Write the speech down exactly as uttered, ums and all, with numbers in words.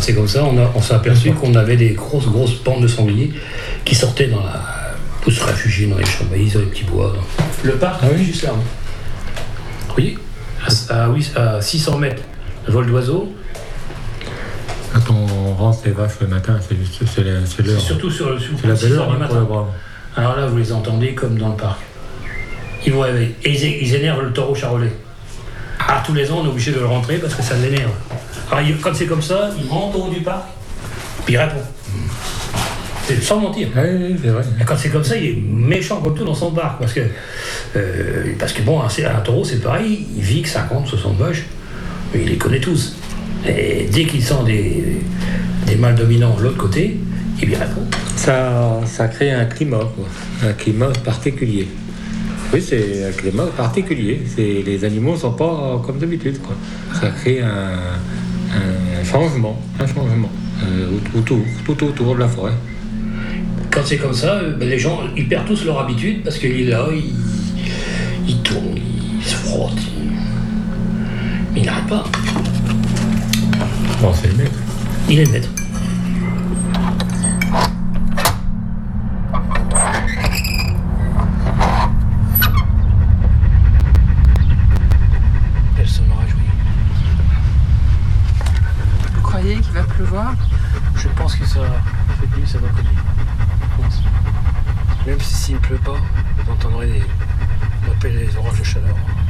c'est comme ça, on, a, on s'est aperçu qu'on avait des grosses, grosses bandes de sangliers qui sortaient dans la... pour se réfugier dans les champs de maïs, dans les petits bois. Le parc, ah oui, juste là. Vous voyez, à, à, oui, à six cents mètres, le vol d'oiseau. Quand on rentre les vaches le matin, c'est, c'est, c'est, la, c'est l'heure. C'est surtout sur, sur c'est la belle heure du hein, matin. pour le brave. Alors là, vous les entendez comme dans le parc. Ils vont réveiller. Et ils, ils énervent le taureau charolais. Ah, tous les ans, on est obligé de le rentrer parce que ça l'énerve. Alors, il, quand c'est comme ça, il monte au haut du parc, puis il répond. C'est sans mentir. Oui, oui, c'est vrai. Et quand c'est comme ça, il est méchant comme tout dans son parc. Parce que, euh, parce que bon, un, un taureau, c'est pareil, il vit que cinquante, soixante vaches, mais il les connaît tous. Et dès qu'il sent des, des mâles dominants de l'autre côté, il lui répond. Ça, ça crée un climat, quoi. Un climat particulier. Oui, c'est un climat particulier. C'est, les animaux ne sont pas comme d'habitude, quoi. Ça crée un, un changement, un changement euh, autour, tout autour de la forêt. Quand c'est comme ça, ben les gens ils perdent tous leur habitude parce qu'il est là, il, il tourne, il se frotte, il... mais il n'arrête pas. Bon, c'est le maître. Il est le maître. Personne n'aura joué. Vous croyez qu'il va pleuvoir? Je pense que ça, cette nuit, ça va cogner. Même si s'il ne pleut pas, vous entendrez des, on appelle les orages de chaleur.